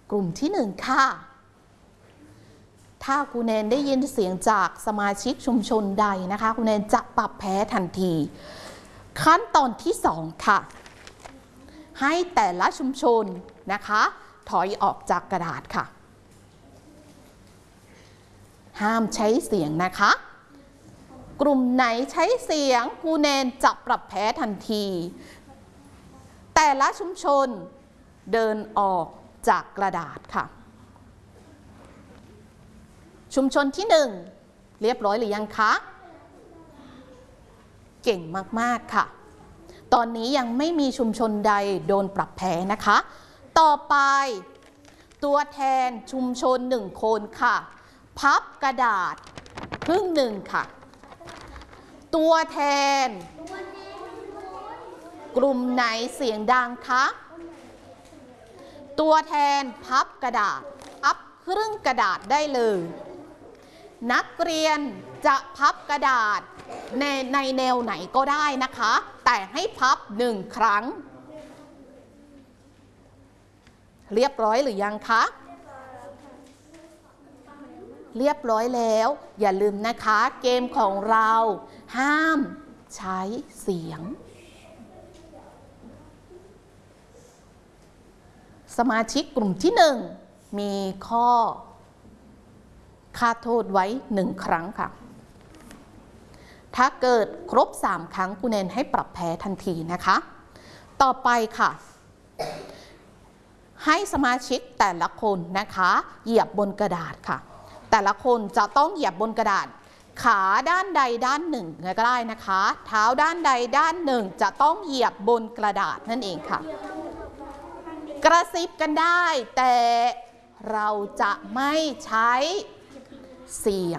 กลุ่มที่1ค่ะถ้าคุณแนนได้ยินเสียงจากสมาชิกชุมชนใดนะคะคุณแนนจะปรับแพ้ทันทีขั้นตอนที่2ค่ะให้แต่ละชุมชนนะคะถอยออกจากกระดาษค่ะห้ามใช้เสียงนะคะกลุ่มไหนใช้เสียงครูแนนจะปรับแพ้ทันทีแต่ละชุมชนเดินออกจากกระดาษค่ะชุมชนที่1เรียบร้อยหรือยังคะเก่งมากๆค่ะตอนนี้ยังไม่มีชุมชนใดโดนปรับแพ้นะคะต่อไปตัวแทนชุมชน1คนค่ะพับกระดาษครึ่งหนึ่งค่ะตัวแทนกลุ่มไหนเสียงดังคะตัวแทนพับกระดาษพับครึ่งกระดาษได้เลยนักเรียนจะพับกระดาษในแนวไหนก็ได้นะคะแต่ให้พับ1ครั้งเรียบร้อยหรือยังคะเรียบร้อยแล้วอย่าลืมนะคะเกมของเราห้ามใช้เสียงสมาชิกกลุ่มที่1มีข้อค่าโทษไว้1ครั้งค่ะถ้าเกิดครบ3ครั้งครูแนนให้ปรับแพ้ทันทีนะคะต่อไปค่ะให้สมาชิกแต่ละคนนะคะเหยียบบนกระดาษค่ะแต่ละคนจะต้องเหยียบบนกระดาษขาด้านใดด้านหนึ่งก็ได้นะคะเท้าด้านใดด้านหนึ่งจะต้องเหยียบบนกระดาษนั่นเองค่ะกระซิบกันได้แต่เราจะไม่ใช้เสียง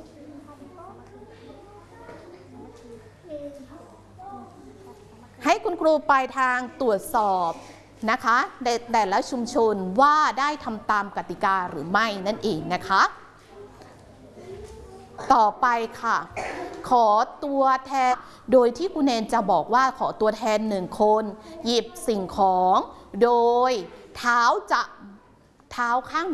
ให้คุณครูปลายทางตรวจสอบนะคะแต่ละชุมชนว่าได้ทำตามกติกาหรือไม่นั่นเองนะคะต่อไปค่ะขอตัวแทนโดยที่ครูแนนจะบอกว่าขอตัวแทน1คนหยิบสิ่งของโดยเท้าข้าง